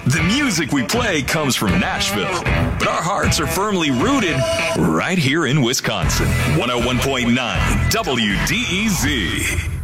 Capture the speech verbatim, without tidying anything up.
The music we play comes from Nashville, but our hearts are firmly rooted right here in Wisconsin. one oh one point nine W D E Z.